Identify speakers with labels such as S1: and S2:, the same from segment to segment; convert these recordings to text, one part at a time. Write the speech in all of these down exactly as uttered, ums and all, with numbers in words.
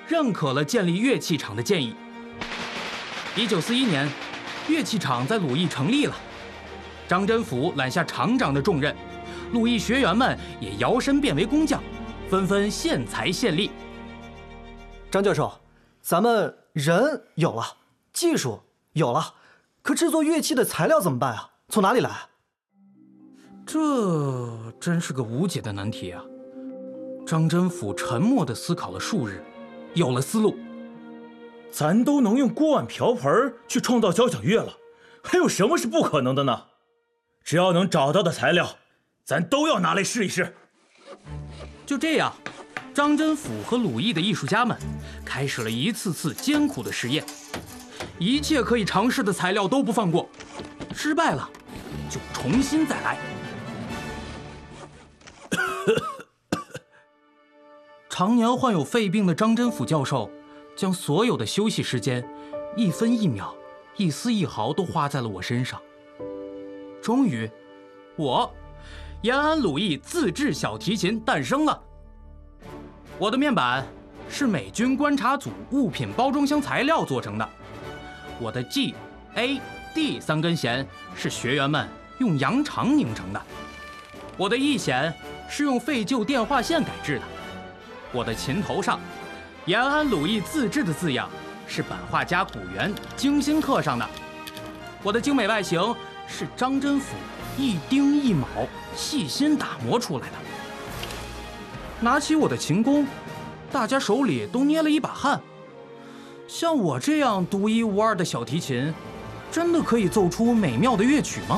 S1: 认可了建立乐器厂的建议。一九四一年，乐器厂在鲁艺成立了，张真甫揽下厂长的重任，鲁艺学员们也摇身变为工匠，纷纷献才献力。
S2: 张教授，咱们人有了，技术有了，可制作乐器的材料怎么办啊？从哪里来？
S1: 这真是个无解的难题啊！张真甫沉默地思考了数日，有了思路。
S3: 咱都能用锅碗瓢盆去创造交响乐了，还有什么是不可能的呢？只要能找到的材料，咱都要拿来试一试。
S1: 就这样，张真甫和鲁艺的艺术家们开始了一次次艰苦的实验，一切可以尝试的材料都不放过，失败了就重新再来。常年患有肺病的张真甫教授，将所有的休息时间，一分一秒、一丝一毫都花在了我身上。终于，我延安鲁艺自制小提琴诞生了。我的面板是美军观察组物品包装箱材料做成的，我的 G、A、D 三根弦是学员们用羊肠拧成的，我的 E 弦是用废旧电话线改制的，我的琴头上延安鲁艺自制的字样是版画家古元精心刻上的，我的精美外形是张真甫一丁一卯细心打磨出来的。拿起我的琴弓，大家手里都捏了一把汗。像我这样独一无二的小提琴，真的可以奏出美妙的乐曲吗？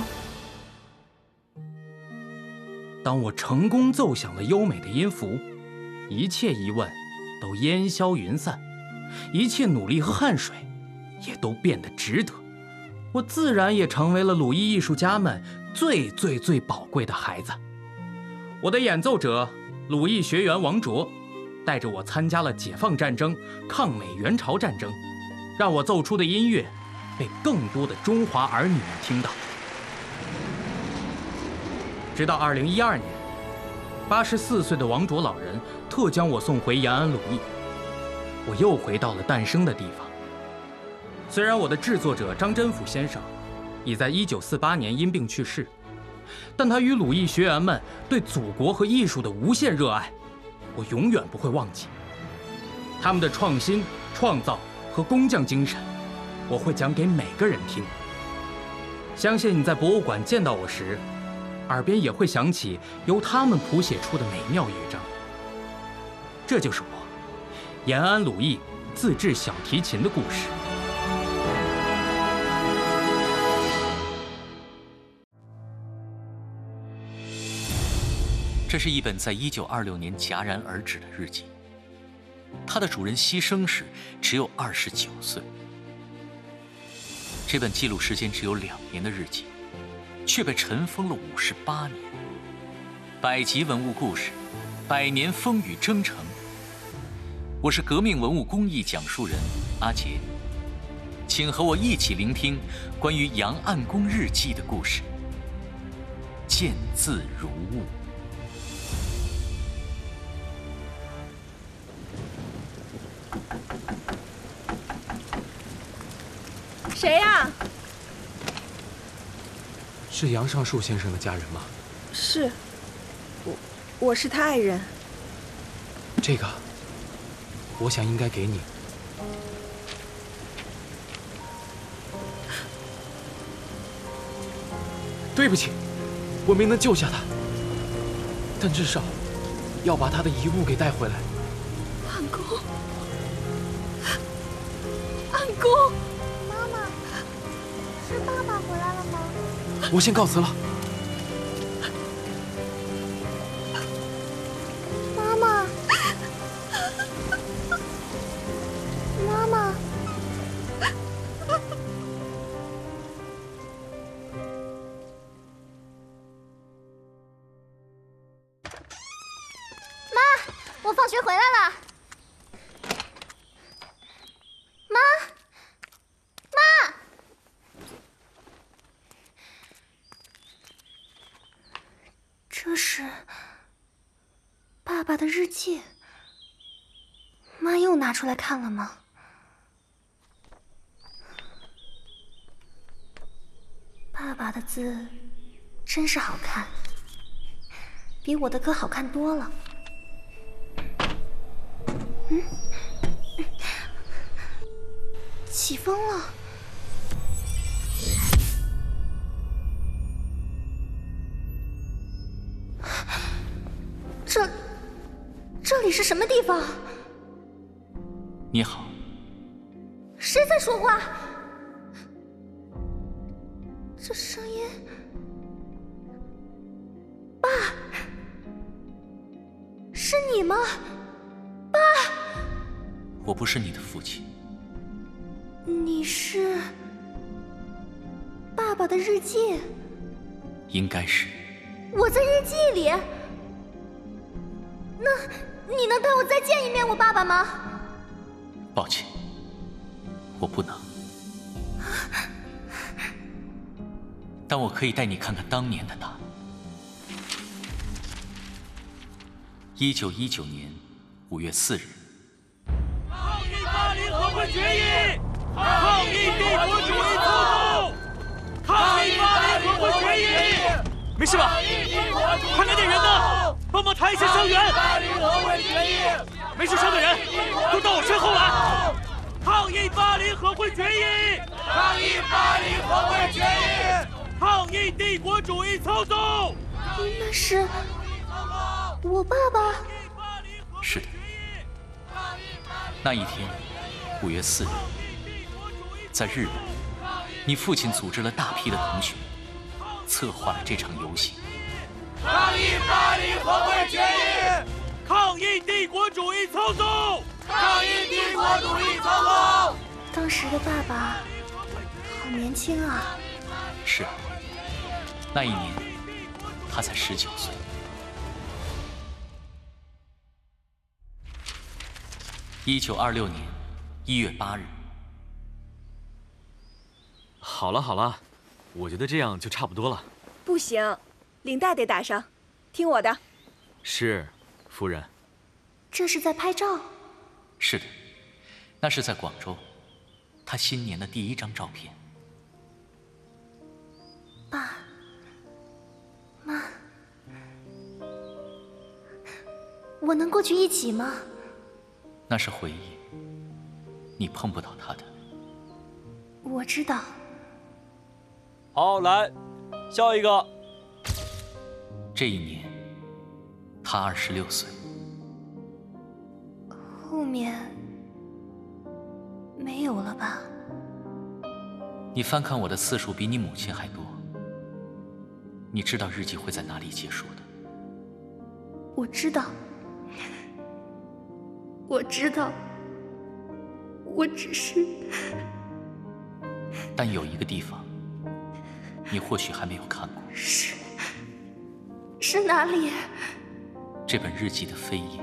S1: 当我成功奏响了优美的音符，一切疑问都烟消云散，一切努力和汗水也都变得值得。我自然也成为了鲁艺艺术家们最最最宝贵的孩子。我的演奏者鲁艺学员王卓带着我参加了解放战争、抗美援朝战争，让我奏出的音乐被更多的中华儿女们听到。直到二零一二年，八十四岁的王卓老人特将我送回延安鲁艺，我又回到了诞生的地方。虽然我的制作者张真甫先生已在一九四八年因病去世，但他与鲁艺学员们对祖国和艺术的无限热爱，我永远不会忘记。他们的创新、创造和工匠精神，我会讲给每个人听。相信你在博物馆见到我时，耳边也会响起由他们谱写出的美妙乐章。这就是我延安鲁艺自制小提琴的故事。
S4: 这是一本在一九二六年戛然而止的日记，它的主人牺牲时只有二十九岁。这本记录时间只有两年的日记，却被尘封了五十八年。百集文物故事，百年风雨征程。我是革命文物工艺讲述人阿杰，请和我一起聆听关于杨暗公日记的故事。见字如晤。
S5: 谁呀？
S6: 是杨尚树先生的家人吗？
S5: 是，我我是他爱人。
S6: 这个，我想应该给你。对不起，我没能救下他，但至少要把他的遗物给带回来。
S5: 暗公，暗公。
S7: 是爸爸回来了吗？
S6: 我先告辞了。
S7: 妈妈，妈妈，妈，我放学回来了。妈。这是爸爸的日记。 妈又拿出来看了吗？爸爸的字真是好看，比我的歌好看多了。嗯，起风了。这，这里是什么地方？
S4: 你好。
S7: 谁在说话？这声音，爸，是你吗？爸，
S4: 我不是你的父亲。
S7: 你是爸爸的日记？
S4: 应该是。
S7: 我在日记里？那你能带我再见一面我爸爸吗？
S4: 抱歉，我不能。但我可以带你看看当年的他。一九一九年五月四日，
S8: 抗议巴黎和会决议，抗议帝国主义操纵，抗议巴黎和会决议。没事吧？看那点人呢，帮忙抬一下伤员。巴黎和会决议，没受伤的人都到我身后来。抗议巴黎和会决议，抗议巴黎和会决议。抗议帝国主义操纵！
S7: 那是我爸爸。
S4: 是的，那一天，五月四日，在日本，你父亲组织了大批的同学，策划了这场游行。
S8: 抗议巴黎和会决议！抗议帝国主义操纵！抗议帝国主义操纵！
S7: 当时的爸爸好年轻啊。
S4: 是啊。那一年，他才十九岁。一九二六年一月八日。
S6: 好了好了，我觉得这样就差不多了。
S5: 不行，领带得打上，听我的。
S6: 是，夫人。
S7: 这是在拍照？
S4: 是的，那是在广州，他新年的第一张照片。
S7: 爸。妈，我能过去一起吗？
S4: 那是回忆，你碰不到他的。
S7: 我知道。
S9: 好，来，下一个。
S4: 这一年，他二十六岁。
S7: 后面没有了吧？
S4: 你翻看我的次数比你母亲还多。你知道日记会在哪里结束的？
S7: 我知道，我知道，我只是……
S4: 但有一个地方，你或许还没有看过。
S7: 是……是哪里？
S4: 这本日记的扉页。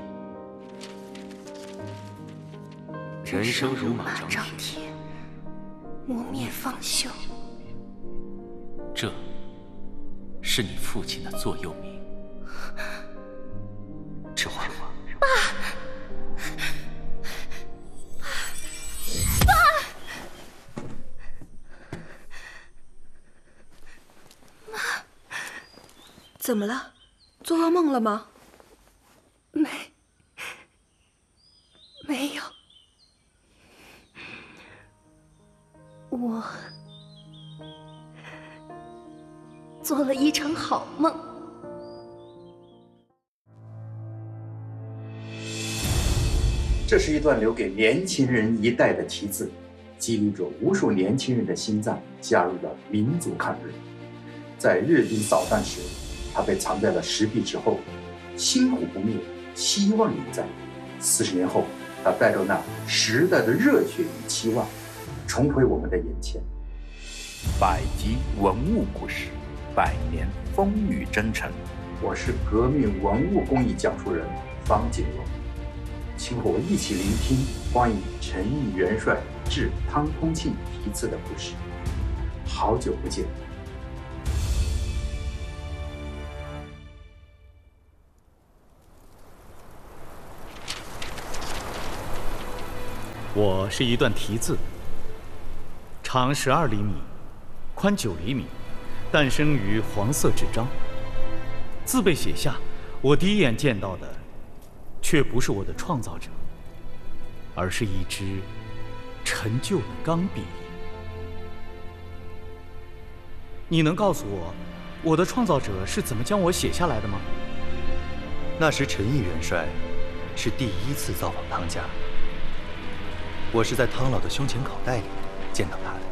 S6: 人生如马
S7: 张蹄，磨面方休。
S4: 这。是你父亲的座右铭。这话，
S7: 爸，爸，妈，
S5: 怎么了？做噩梦了吗？
S7: 没，没有。我。做了一场好梦。
S10: 这是一段留给年轻人一代的题字，激励着无数年轻人的心脏，加入了民族抗日。在日军扫荡时，他被藏在了石壁之后，星火不灭，希望永在。四十年后，他带着那时代的热血与期望，重回我们的眼前。
S11: 百集文物故事，百年风雨征程。
S10: 我是革命文物工艺讲述人方锦荣，请和我一起聆听关于陈毅元帅致汤空庆题词的故事。好久不见。
S12: 我是一段题字，长十二厘米，宽九厘米，诞生于黄色纸张。字被写下，我第一眼见到的，却不是我的创造者，而是一支陈旧的钢笔。你能告诉我，我的创造者是怎么将我写下来的吗？
S13: 那时陈毅元帅是第一次造访汤家，我是在汤老的胸前口袋里见到他的。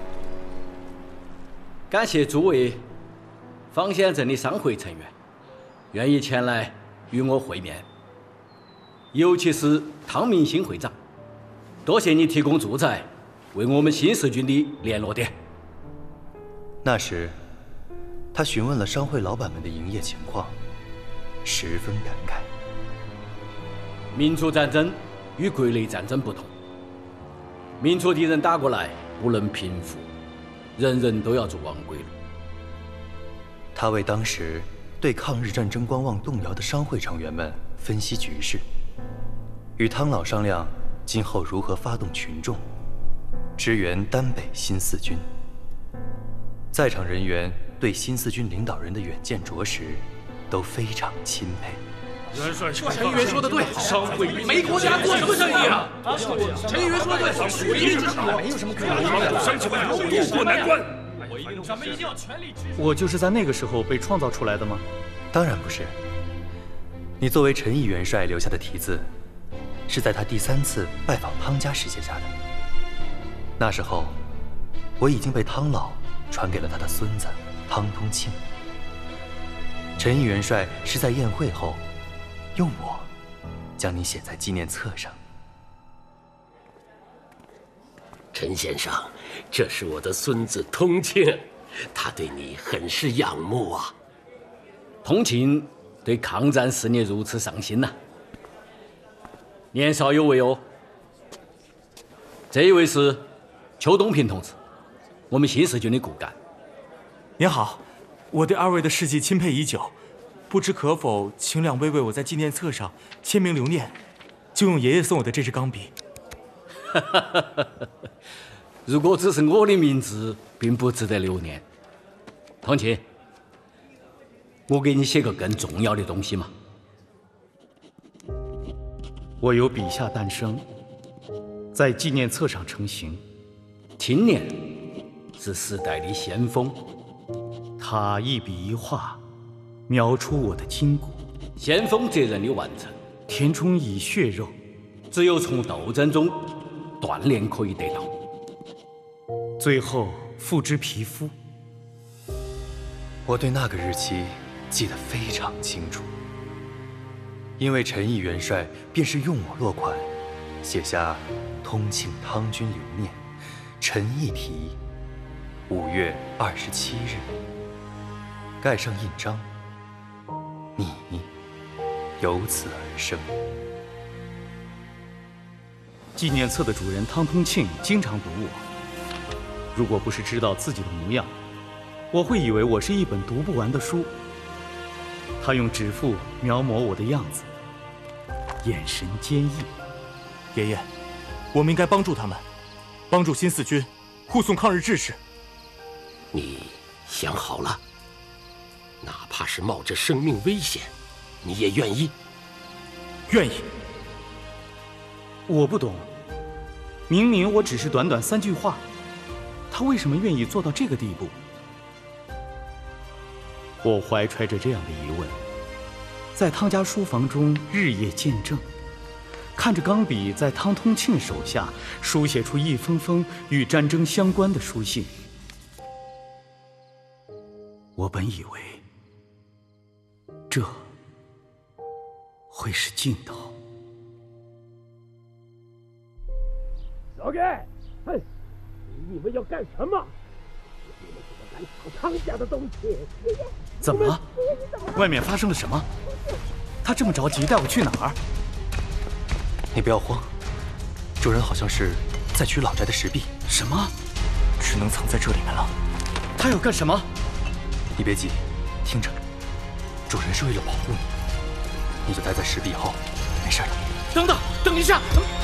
S14: 感谢诸位方县镇的商会成员愿意前来与我会面，尤其是汤明兴会长，多谢你提供住宅，为我们新四军的联络点。
S13: 那时，他询问了商会老板们的营业情况，十分感慨。
S14: 民族战争与国内战争不同，民族敌人打过来不能平复，人人都要走亡归路。
S13: 他为当时对抗日战争观望动摇的商会成员们分析局势，与汤老商量今后如何发动群众，支援丹北新四军。在场人员对新四军领导人的远见卓识都非常钦佩。
S8: 元帅，陈议员说的对，商会没国家做什么生意啊？陈议员说的对，属于之上没有什么可能的，商起来渡过难关。咱们一定要全力支持。
S12: 我就是在那个时候被创造出来的吗？
S13: 当然不是。你作为陈毅元帅留下的题字，是在他第三次拜访汤家时写下的。那时候，我已经被汤老传给了他的孙子汤通庆。陈毅元帅是在宴会后，用我将你写在纪念册上。
S15: 陈先生，这是我的孙子通庆，他对你很是仰慕啊。
S14: 通庆对抗战事业如此上心呐、啊，年少有为哦。这一位是邱东平同志，我们新四军的骨干。
S16: 您好，我对二位的事迹钦佩已久，不知可否请两位为我在纪念册上签名留念，就用爷爷送我的这支钢笔。
S14: 如果只是我的名字，并不值得留念。通庆，我给你写个更重要的东西嘛。
S12: 我由笔下诞生，在纪念册上成型。
S14: 青年是时代的先锋，
S12: 他一笔一画，描出我的筋骨。
S14: 先锋责任的完成，
S12: 填充以血肉，
S14: 只有从斗争中锻炼可以得到，
S12: 最后付之皮肤。
S13: 我对那个日期记得非常清楚，因为陈毅元帅便是用我落款，写下“通庆汤军留念，陈毅题，五月二十七日”，盖上印章，你由此而生。
S12: 纪念册的主人汤通庆经常读我，如果不是知道自己的模样，我会以为我是一本读不完的书。他用指腹描摹我的样子，眼神坚毅。
S16: 爷爷，我们应该帮助他们，帮助新四军护送抗日志士。
S15: 你想好了？哪怕是冒着生命危险，你也愿意？
S16: 愿意。
S12: 我不懂，明明我只是短短三句话，他为什么愿意做到这个地步？我怀揣着这样的疑问，在汤家书房中日夜见证，看着钢笔在汤通庆手下书写出一封封与战争相关的书信。我本以为这会是尽头。
S15: 老盖，哼，你们要干什么？你们怎么敢抢汤家的东西？
S12: 怎么了？外面发生了什么？他这么着急带我去哪儿？
S13: 你不要慌，主人好像是在取老宅的石壁。
S12: 什么？
S16: 只能藏在这里面了。
S12: 他要干什么？
S13: 你别急，听着，主人是为了保护你，你就待在石壁后，没事的。
S12: 等等，等一下！